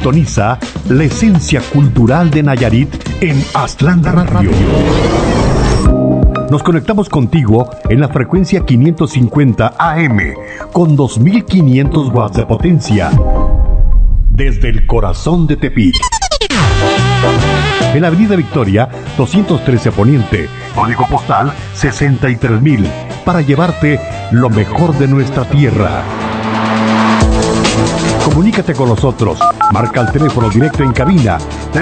Sintoniza la esencia cultural de Nayarit en Aztlán Radio. Nos conectamos contigo en la frecuencia 550 AM con 2500 watts de potencia desde el corazón de Tepic. En la Avenida Victoria 213 Poniente, código postal 63000, para llevarte lo mejor de nuestra tierra. Comunícate con nosotros. Marca el teléfono directo en cabina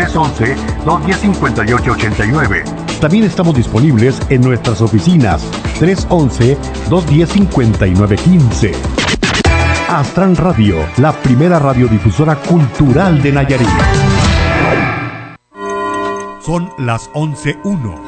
311-210-5889. También estamos disponibles en nuestras oficinas 311-210-5915. Aztlán Radio, la primera radiodifusora cultural de Nayarit. Son las 11:01.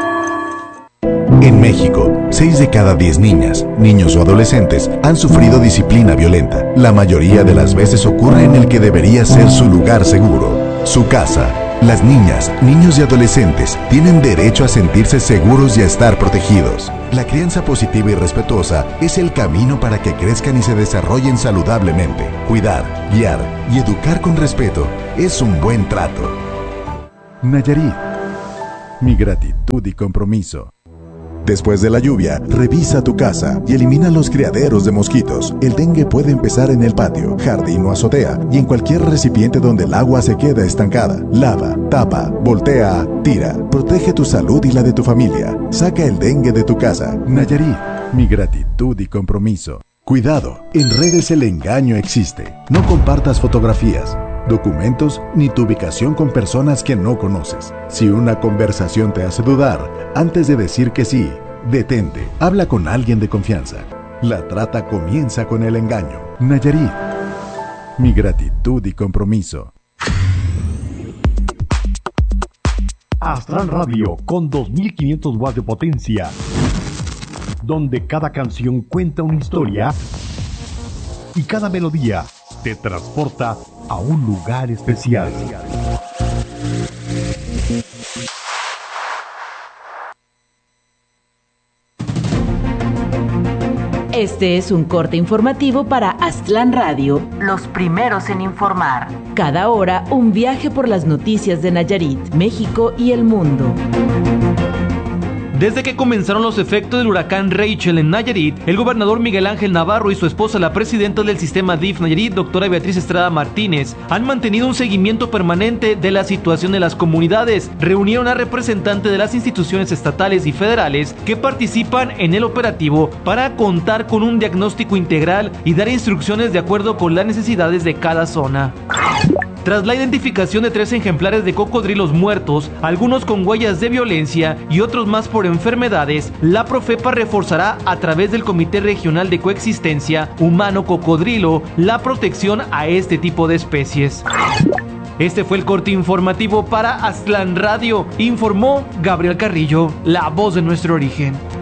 En México, 6 de cada 10 niñas, niños o adolescentes han sufrido disciplina violenta. La mayoría de las veces ocurre en el que debería ser su lugar seguro, su casa. Las niñas, niños y adolescentes tienen derecho a sentirse seguros y a estar protegidos. La crianza positiva y respetuosa es el camino para que crezcan y se desarrollen saludablemente. Cuidar, guiar y educar con respeto es un buen trato. Nayarit, mi gratitud y compromiso. Después de la lluvia, revisa tu casa y elimina los criaderos de mosquitos. El dengue puede empezar en el patio, jardín o azotea y en cualquier recipiente donde el agua se queda estancada. Lava, tapa, voltea, tira. Protege tu salud y la de tu familia. Saca el dengue de tu casa. Nayarit, mi gratitud y compromiso. Cuidado, en redes el engaño existe. No compartas fotografías, documentos ni tu ubicación con personas que no conoces. Si una conversación te hace dudar, antes de decir que sí, detente. Habla con alguien de confianza. La trata comienza con el engaño. Nayarit, mi gratitud y compromiso. Aztlán Radio con 2500 watts de potencia, donde cada canción cuenta una historia y cada melodía te transporta a un lugar especial. Este es un corte informativo para Aztlán Radio, los primeros en informar. Cada hora, un viaje por las noticias de Nayarit, México y el mundo. Desde que comenzaron los efectos del huracán Rachel en Nayarit, el gobernador Miguel Ángel Navarro y su esposa, la presidenta del sistema DIF Nayarit, doctora Beatriz Estrada Martínez, han mantenido un seguimiento permanente de la situación de las comunidades. Reunieron a representantes de las instituciones estatales y federales que participan en el operativo para contar con un diagnóstico integral y dar instrucciones de acuerdo con las necesidades de cada zona. Tras la identificación de 3 ejemplares de cocodrilos muertos, algunos con huellas de violencia y otros más por enfermedades, la Profepa reforzará a través del Comité Regional de Coexistencia Humano-Cocodrilo la protección a este tipo de especies. Este fue el corte informativo para Aztlán Radio. Informó Gabriel Carrillo, la voz de nuestro origen.